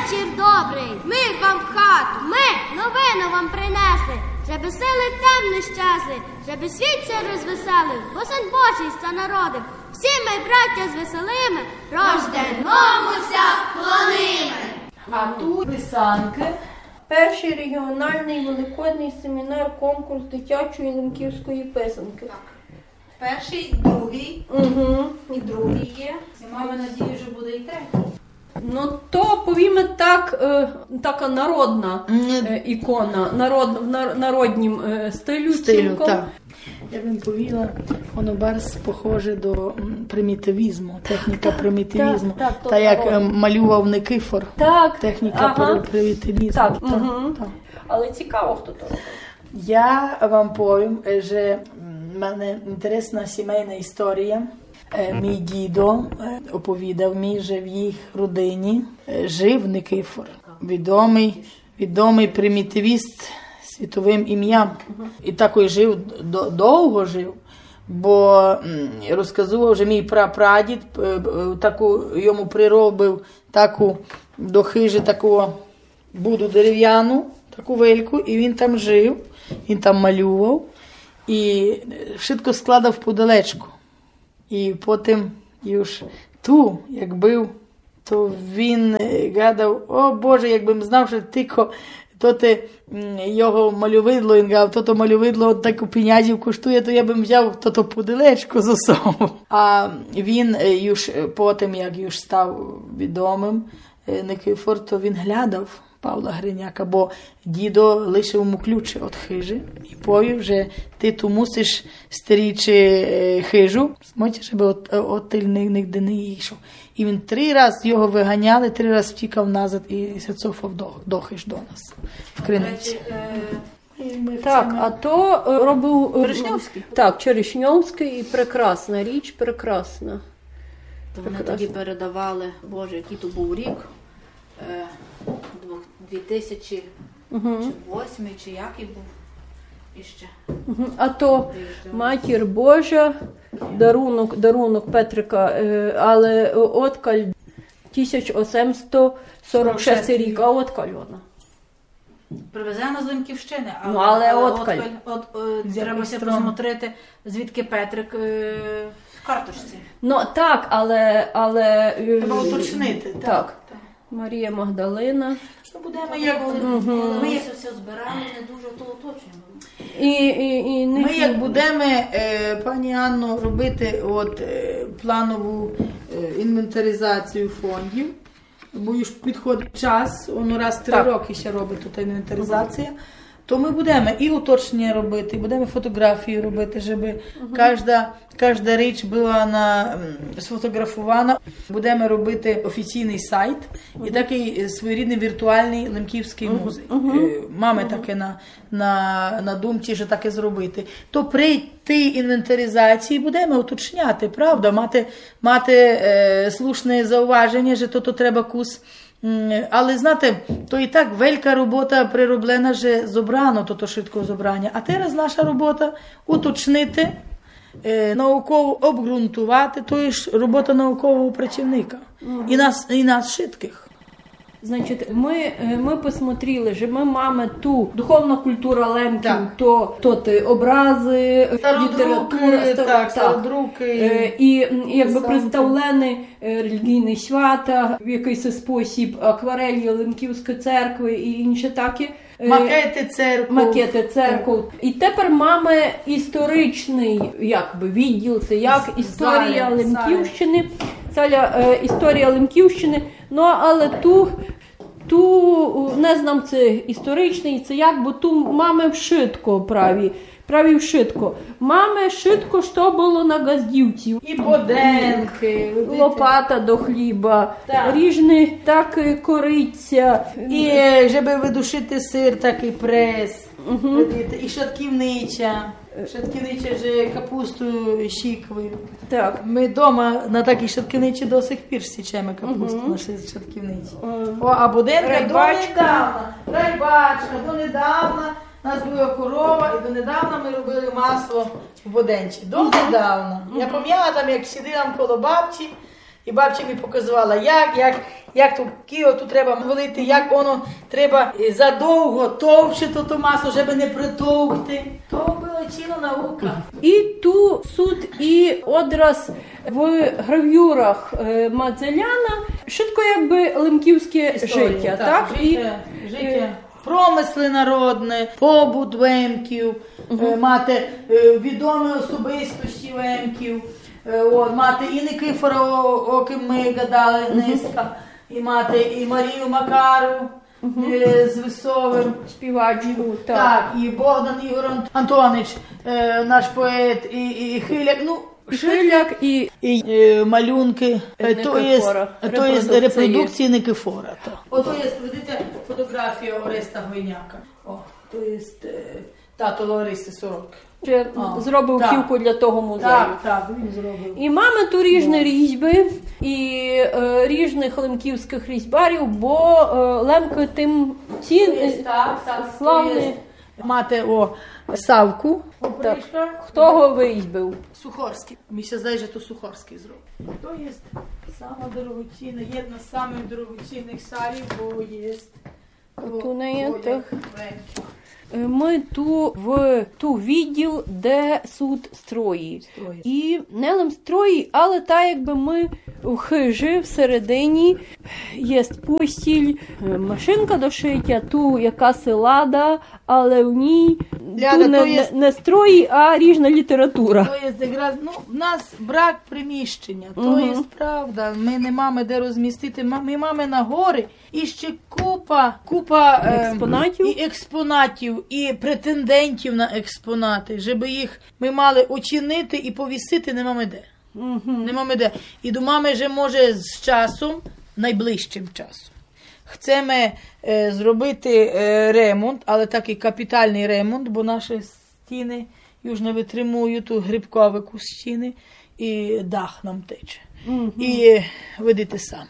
Вечір добрий, ми вам в хату, ми новину вам принесли, щоби сили темні щезли, щоби світ се розвеселив, бо Син Божий ся народив. Всі ми, браття, з веселими, рожденомуся клоними. А тут писанки. Перший регіональний великодний семінар, конкурс дитячої лемківської писанки. Перший, другий. І другий є. Мама надію, що буде і третій. Ну, то, повімо так, така народна ікона, в народнім стилю. Так. Я б повіла, воно барс похоже до примітивізму, техніка примітивізму. Та як малював Никифор, техніка примітивізму. Так. Але цікаво, хто то робив. Я вам повім, що в мене інтересна сімейна історія. Мій дідо оповідав мені, що в їх родині жив Никифор, відомий примітивіст світовим ім'ям. І такий жив, довго жив, бо розказував, що мій прапрадід йому приробив таку до хижі таку буду дерев'яну, таку велику, і він там жив, він там малював і швидко складав подалечку. І потім, ту, як був, то він гадав, о Боже, якби б знав, що тільки його малювидло, він гадав, то малювидло таку пенязів коштує, то я б взяв то пуделечко за собою. А він потім, як став відомим Никифор, то він глядав Павла Гриняка, бо дідо лишив йому ключі від хижі і повів, що ти ту мусиш стерічи хижу, щоб от ти нігде не йшов. І він 3 рази його виганяли, 3 рази втікав назад і сецофав до хиж до нас в Криниці. Так, а то робив Черешньовський. Так, Черешньовський, і прекрасна річ, прекрасна. То вони тоді передавали, Боже, який то був рік, 2008 чи який був іще. А то Матір Божа, дарунок Петрика, але откаль 1846 рік, а откаль вона. Привезена з Лемківщини, але откаль. Требася посмотрити, звідки Петрик в карточці. Ну так, але... Треба уточнити. Так. Марія Магдалина. Ми це все збирали, не дуже то уточнювали. Ми як будемо, пані Анно, робити планову інвентаризацію фондів, бо ж підходить час, воно раз 3 роки ще робить тут інвентаризація, то ми будемо і уточнення робити, і будемо фотографії робити, щоб кожна річ була сфотографована. Будемо робити офіційний сайт і такий своєрідний віртуальний Лемківський музей. Мами таке на думці, що таке зробити. То при тій інвентаризації будемо уточняти, правда, мати слушне зауваження, що то треба кус. Але, знаєте, то і так велика робота прироблена, що зобрано, то швидко зобрання. А зараз наша робота уточнити, науково обґрунтувати, то є ж робота наукового працівника. І нас швидких. Значить, ми посмотрели, що ми маємо ту духовна культура лемків, то образи, література, стародруки. І якби представлені релігійні свята, в якийсь спосіб акварелі Лемківської церкви і інші такі. Макети церков. І тепер маємо історичний відділ, це як історія Лемківщини, історія Лемківщини, але ту не знам, це історичний, це бо ту маємо вшитко праві вшитко. Маємо шитко, що було на Газдівці. І боденки. Лопата до хліба, ріжні кориця. І, щоб видушити сир, такий прес. І шатківнича. Шатківнича ж капусту щіквою. Так. Ми вдома на такій шатківничі до сих пір січемо капусту на шатківниці. А буденка донедавна у нас була корова, і донедавна ми робили масло в Боденчі. Донедавна. Я пам'ятаю, як сиділа коло бабці, І бабця мені показувала, як ту кіоту треба валити, як воно треба задовго товче то масло, щоб не притовкти. То була ціла наука. І ту суд і одраз в гравюрах Мадзеляна, швидко якби лемківське Історія, життя, так? Життя. Промисли народне, побут вемків, мати відомі особистості вемків, мати і Никифора, о ким ми гадали низька, і мати і Марію Макару з Висовим. Співачку, Так, і Богдан Ігор Антонич, наш поет, і Хиляк, Шиляк і малюнки, то є репродукції Никифора. Ото є, видите, фотографія Ореста Гойняка. То є тато Лариси Сороки. ще зробив ківку для того музею. Так, він зробив. І mamy tu різні різьби і різних лемківських різьбарів, бо лемки тим славні. Мати Савку опришка. Хто його вирізьбив? Сухорський. Мені ще здається, що то Сухорський зробив. То є сама дорогоцінна, jedna з самих дорогоцінних салів, бо є. Tu не є тих. Ми ту відділ, де суд строї. І не лем строї, але так якби ми в хижі всередині є постіль, машинка до шиття, ту якась лада, але в ній не строї, а різна література. То є якраз, в нас брак приміщення, то є правда, ми не маємо де розмістити, ми маємо на гори і ще купа експонатів і претендентів на експонати, щоб їх ми мали оцінити і повісити, не маємо де. Не маємо де. І думаємо, що може з часом, найближчим часом. Хочемо зробити ремонт, але такий капітальний ремонт, бо наші стіни już не витримують ту грибковику стіни, і дах нам тече. І видите саме.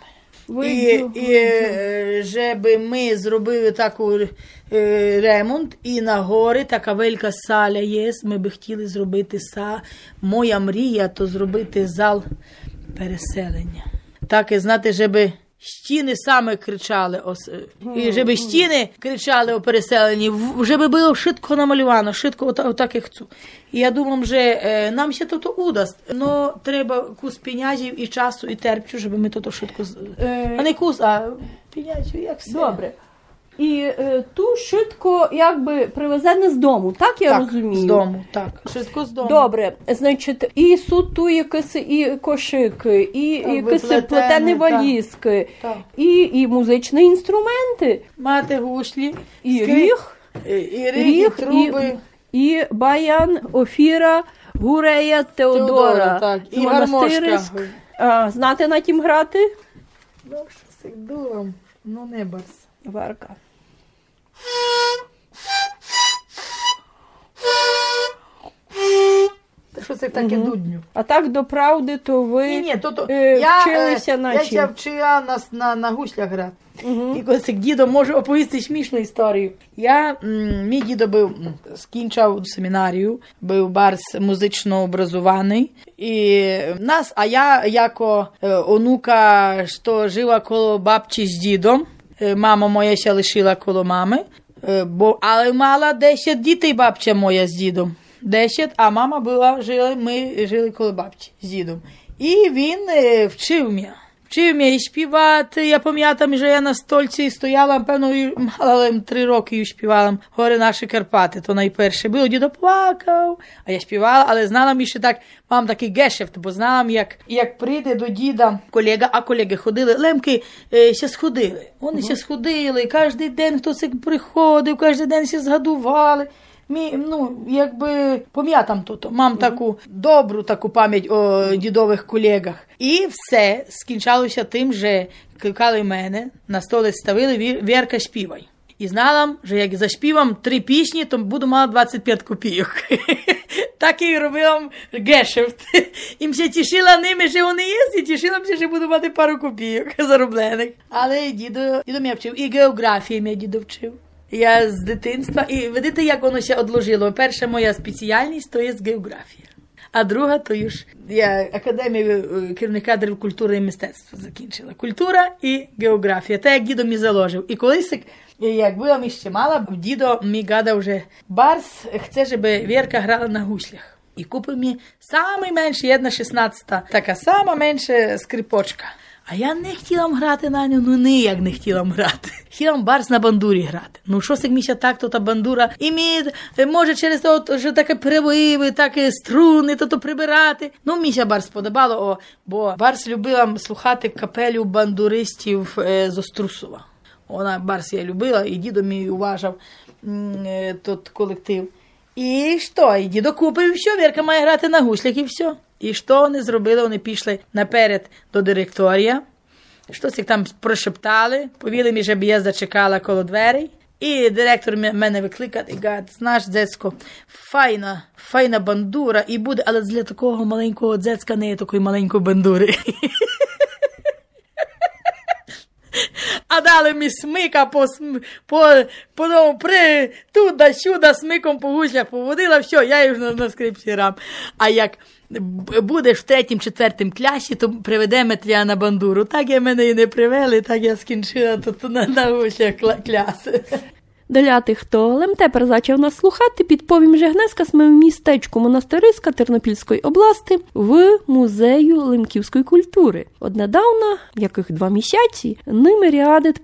І щоб ми зробили такий ремонт, і на горі така велика саля є, ми би хотіли зробити моя мрія, то зробити зал переселення. Так, знаєте, щоб стіни саме кричали, і щоб стіни кричали о переселенні, щоб було швидко намалювано, швидко отак, як хочу. І я думаю, що нам ще то удасть, але треба кус пінязів і часу, і терпчу, щоб ми то швидко, а не кус, а пінязів, як все. Добре. І ту швидко якби привезене з дому, так я розумію? З дому, так. Швидко з дому. Добре, значить, і суд ту якісь і кошики, і якісь плетені валізки, і музичні інструменти. Мати гушлі, і ріг, і труби. І баян, Офіра, Гурея, Теодора. Так. І гармошка. Знати на тім грати? Щось як дуром, не барс. Варка. Що це таке дудню? А так до правди, то ви вчилися на чим? Я вчила на гуслях грати. І коли дідо може оповісти смішну історію. Мій дідо скінчив семінарію, був барс музично образований. І а я, як онука, що жила коло бабці з дідом, мама моя ще лишила коло мами, але мала 10 дітей бабця моя з дідом. 10, а мама ми жили коло бабці з дідом. І він вчив мене і співати. Я пам'ятаю, що я на стольці стояла, певно, мала 3 роки і співала «Гори наші Карпати». То найперше було, дідо плакав, а я співала, але знала, що так, мам такий гешефт, бо знала, як прийде до діда колега, а колеги ходили, лемки ще сходили. Вони ще сходили, кожен день хтось приходив, кожен день ще згадували. Якби пам'ятам тут, мам таку добру таку пам'ять о дідових колегах. І все скінчалося тим, що кликали мене, на столець ставили, Вірка, співай. І знала, що як заспівам 3 пісні, то буду мала 25 копійок. Так і робила гешефт. І все тішила ними, що вони є, і тішила, що буду мати пару копійок зароблених. Але дідо мене вчив. І географію мене дідо вчив. Я з дитинства, і видите, як воно ще одложило. Перша моя спеціальність, то є географія. а друга то ж я академію керівника кадрів культури і мистецтва закінчила. Культура і географія. Те, як дідо мій заложив. І колись, як була мій ще мала, дідо мій гадав вже, Барс хоче, щоб Вірка грала на гуслях. І купив мені самий менший, 1/16, така сама менша скрипочка. А я не хотіла грати на нього, ну ніяк не хотіла грати. Хотіла Барс на бандурі грати. Ну що сик міся так, то та бандура, і мій, може через то, що таке перевиви, таке струни, то прибирати. Ну, міся Барс подобало, бо Барс любила слухати капелю бандуристів з Острусова. Вона Барс я любила, і дідо мій уважав тот колектив. І що? І дідо купив, і все, Вірка має грати на гуслях, і все. І що вони зробили? Вони пішли наперед до директорія, щось їх там прошептали, повіли мені, щоб я зачекала коло дверей. І директор мене викликає і каже, знаєш, дзецько, файна бандура і буде, але для такого маленького дзецька не є такої маленької бандури. А дали мені смика туди-сюди смиком по гуслях поводила, все, я їх на скрипці грам. А як будеш в 3-4 класі, то приведемо тебе на бандуру. Так я мене і не привели, так я скінчила тут на гуслях класи. Для тих, хто лем тепер зачав нас слухати, підповім, що Гнеска сме в містечку Монастириська Тернопільської області в музею лемківської культури. Однедавна, яких 2 місяці, ними рядить